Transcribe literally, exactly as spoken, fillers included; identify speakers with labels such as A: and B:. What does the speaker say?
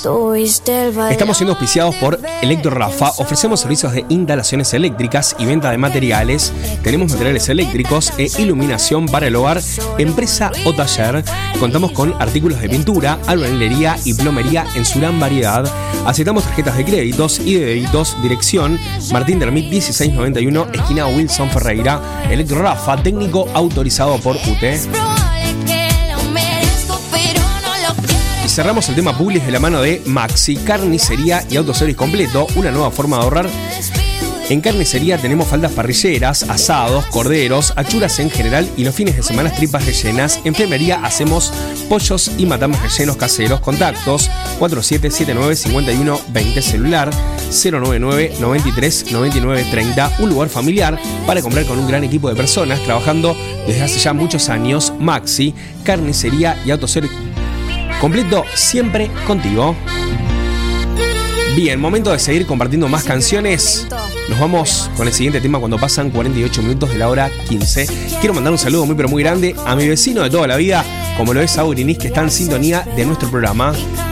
A: Estamos siendo auspiciados por Electro Rafa. Ofrecemos servicios de instalaciones eléctricas y venta de materiales. Tenemos materiales eléctricos e iluminación para el hogar, empresa o taller. Contamos con artículos de pintura, albañilería y plomería en su gran variedad. Aceptamos tarjetas de créditos y de débitos. Dirección Martín Dermit dieciséis noventa y uno, esquina Wilson Ferreira. Electro Rafa, técnico autorizado por U T E. Y cerramos el tema Publis de la mano de Maxi, carnicería y autoservice completo, una nueva forma de ahorrar. En carnicería tenemos faldas parrilleras, asados, corderos, achuras en general y los fines de semana tripas rellenas. En plomería hacemos pollos y matamos rellenos caseros. Contactos cuatro siete siete nueve cinco uno dos cero, celular cero nueve nueve noventa y tres noventa y nueve treinta. Un lugar familiar para comprar con un gran equipo de personas trabajando desde hace ya muchos años. Maxi, carnicería y autoservice completo, siempre contigo. Bien, momento de seguir compartiendo más canciones. Nos vamos con el siguiente tema cuando pasan cuarenta y ocho minutos de la hora quince. Quiero mandar un saludo muy pero muy grande a mi vecino de toda la vida, como lo es Aurinis, que está en sintonía de nuestro programa.